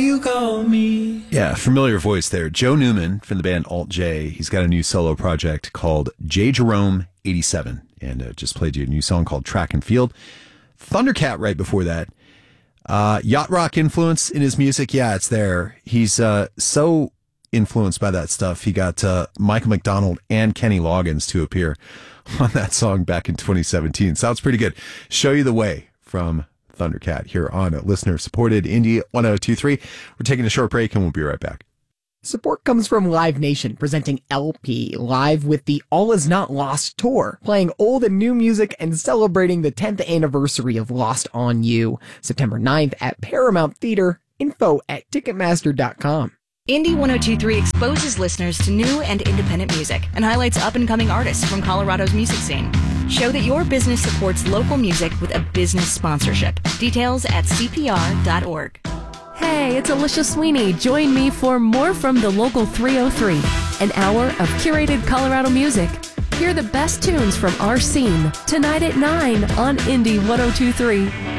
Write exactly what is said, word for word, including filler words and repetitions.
you call me. Yeah, familiar voice there. Joe Newman from the band Alt J. He's got a new solo project called J. Jerome eighty-seven, and uh, just played you a new song called Track and Field. Thundercat right before that. Uh, yacht rock influence in his music, yeah, it's there. He's uh, so influenced by that stuff. He got uh, Michael McDonald and Kenny Loggins to appear on that song back in twenty seventeen. Sounds pretty good. Show You the Way from Thundercat here on listener-supported Indie one oh two point three. We're taking a short break and we'll be right back. Support comes from Live Nation, presenting L P live with the All Is Not Lost tour, playing old and new music and celebrating the tenth anniversary of Lost on You, September ninth at Paramount Theater. Info at Ticketmaster dot com. Indie one oh two point three exposes listeners to new and independent music and highlights up-and-coming artists from Colorado's music scene. Show that your business supports local music with a business sponsorship. Details at C P R dot org. Hey, it's Alicia Sweeney. Join me for more from the Local three oh three, an hour of curated Colorado music. Hear the best tunes from our scene tonight at nine on Indie one oh two point three.